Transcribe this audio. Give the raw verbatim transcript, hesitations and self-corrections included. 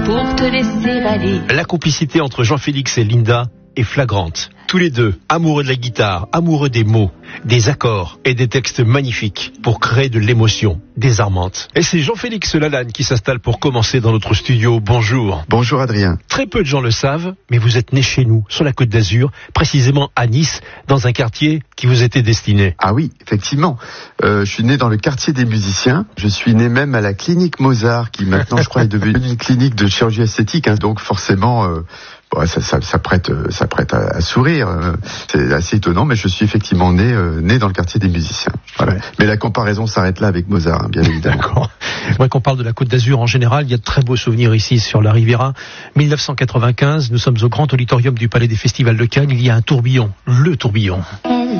pour te laisser aller. La complicité entre Jean-Félix et Linda est flagrante. Tous les deux, amoureux de la guitare, amoureux des mots, des accords et des textes magnifiques pour créer de l'émotion désarmante. Et c'est Jean-Félix Lalanne qui s'installe pour commencer dans notre studio. Bonjour. Bonjour Adrien. Très peu de gens le savent, mais vous êtes né chez nous, sur la Côte d'Azur, précisément à Nice, dans un quartier qui vous était destiné. Ah oui, effectivement. Euh, je suis né dans le quartier des musiciens. Je suis né même à la clinique Mozart, qui maintenant, je crois, est devenue une clinique de chirurgie esthétique. Hein, donc forcément... Euh, Bon, ça, ça, ça prête, ça prête à, à sourire. C'est assez étonnant, mais je suis effectivement né, euh, né dans le quartier des musiciens. Voilà. Ouais. Mais la comparaison s'arrête là avec Mozart, hein, bien évidemment. D'accord. Moi, qu'on parle de la Côte d'Azur en général, il y a de très beaux souvenirs ici sur la Riviera. dix-neuf cent quatre-vingt-quinze, nous sommes au grand auditorium du Palais des Festivals de Cannes. Il y a un tourbillon, le tourbillon.